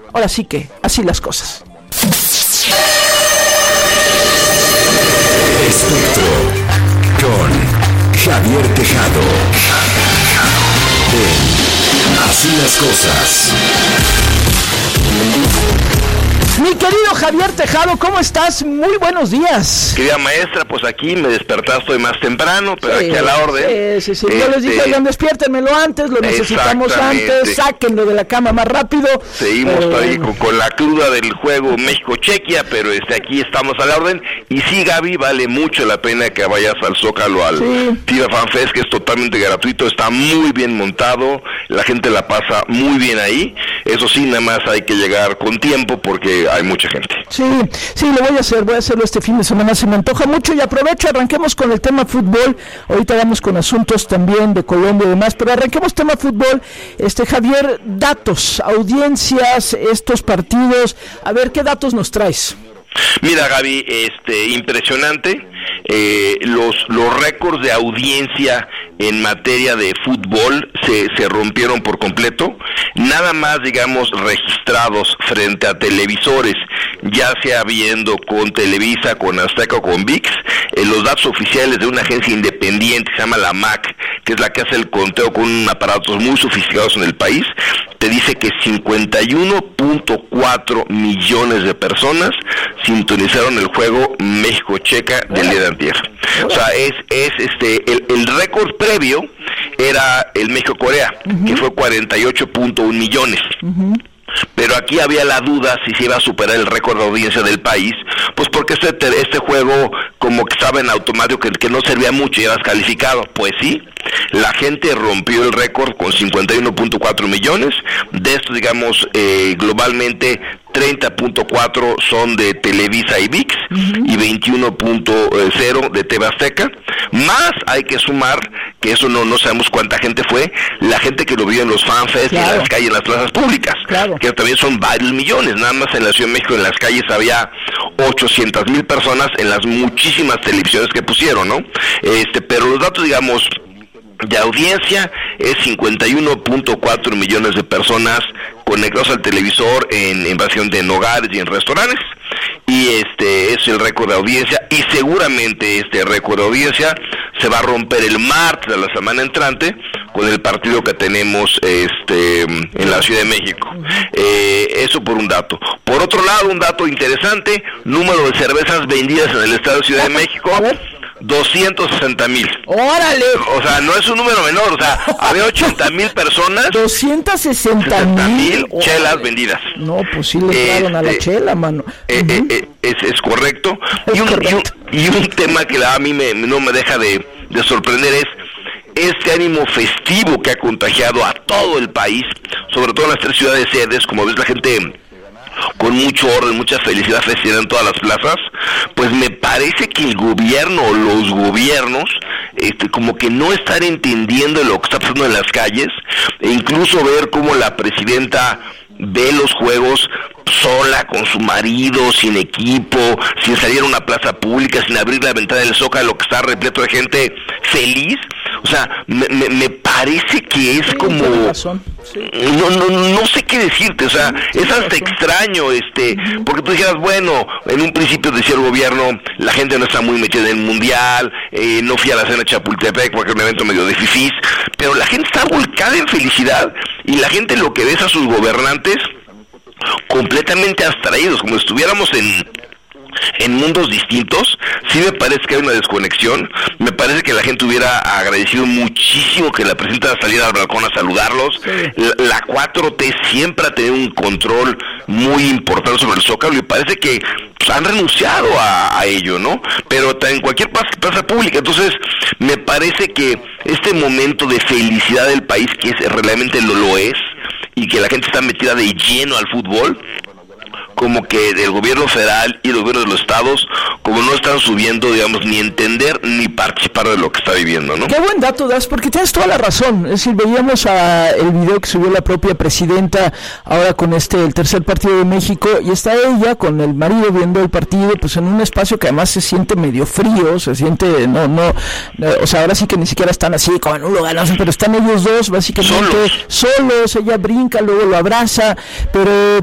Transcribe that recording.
ahora sí que así las cosas. Espectro con Javier Tejado. Así las cosas. Mi querido Javier Tejado, ¿cómo estás? Muy buenos días. Querida maestra, pues aquí me despertaste hoy más temprano, pero aquí a la orden. Sí. Yo les dije, oigan, despiértenmelo antes, lo necesitamos antes, sáquenlo de la cama más rápido. Seguimos ahí con la cruda del juego México-Chequia, pero aquí estamos a la orden. Y sí, Gaby, vale mucho la pena que vayas al Zócalo, al FIFA Fan Fest, que es totalmente gratuito, está muy bien montado, la gente la pasa muy bien ahí. Eso sí, nada más hay que llegar con tiempo porque hay mucha gente. Sí, lo voy a hacerlo este fin de semana, se me antoja mucho y aprovecho, arranquemos con el tema fútbol, ahorita vamos con asuntos también de Colombia y demás, pero arranquemos tema fútbol, Javier, datos, audiencias, estos partidos, a ver, ¿qué datos nos traes? Mira, Gaby, impresionante, los récords de audiencia en materia de fútbol se rompieron por completo, nada más, digamos, registrados frente a televisores, ya sea viendo con Televisa, con Azteca o con ViX, los datos oficiales de una agencia independiente que se llama la MAC, que es la que hace el conteo con aparatos muy sofisticados en el país, te dice que 51.4 millones de personas sintonizaron el juego México-Checa del día de antier. O sea, el récord previo era el México-Corea, que fue 48.1 millones. Pero aquí había la duda si se iba a superar el récord de audiencia del país, pues porque este juego como que estaba en automático, que no servía mucho y era descalificado. Pues sí, la gente rompió el récord con 51.4 millones, de estos, digamos, globalmente 30.4 son de Televisa y ViX, y 21.0 de TV Azteca, más hay que sumar, que eso no sabemos cuánta gente fue, la gente que lo vio en los fanfests, en las calles, en las plazas públicas, que también son varios millones, nada más en la Ciudad de México en las calles había 800,000 personas en las muchísimas televisiones que pusieron, ¿no? Pero los datos, digamos, de audiencia es 51.4 millones de personas conectados al televisor básicamente en hogares y en restaurantes, y es el récord de audiencia, y seguramente este récord de audiencia se va a romper el martes de la semana entrante con el partido que tenemos en la Ciudad de México. Eso por un dato. Por otro lado, un dato interesante, número de cervezas vendidas en el estado de Ciudad de México, 260,000. ¡Órale! O sea, no es un número menor, o sea, había 80,000 personas. 260,000 chelas vendidas. No, pues sí le entraron a la chela, mano. Es correcto. Y un tema que a mí no me deja de sorprender es este ánimo festivo que ha contagiado a todo el país, sobre todo en las 3 ciudades sedes, como ves la gente con mucho orden, mucha felicidad festiva en todas las plazas. Pues me parece que el gobierno o los gobiernos como que no están entendiendo lo que está pasando en las calles, e incluso ver cómo la presidenta ve los juegos sola, con su marido, sin equipo, sin salir a una plaza pública, sin abrir la ventana del Zócalo, que está repleto de gente feliz. O sea, me parece que es como... No sé qué decirte, o sea, es hasta extraño, porque tú dijeras, bueno, en un principio decía el gobierno, la gente no está muy metida en el mundial, no fui a la cena de Chapultepec porque era un evento medio de fifís, pero la gente está volcada en felicidad, y la gente lo que ve es a sus gobernantes completamente abstraídos, como si estuviéramos en mundos distintos. Sí me parece que hay una desconexión, me parece que la gente hubiera agradecido muchísimo que la presidenta saliera al balcón a saludarlos. La 4T siempre ha tenido un control muy importante sobre el Zócalo, y parece que han renunciado a ello, ¿no? Pero en cualquier plaza pública. Entonces me parece que este momento de felicidad del país, que realmente lo es, y que la gente está metida de lleno al fútbol, como que el gobierno federal y el gobierno de los estados como no están subiendo, digamos, ni entender ni participar de lo que está viviendo, ¿no? Qué buen dato das, porque tienes toda la razón. Es decir, veíamos el video que subió la propia presidenta ahora con el tercer partido de México, y está ella con el marido viendo el partido, pues en un espacio que además se siente medio frío, se siente, o sea, ahora sí que ni siquiera están así como en un lugar, no sé, pero están ellos dos básicamente solos, ella brinca, luego lo abraza, pero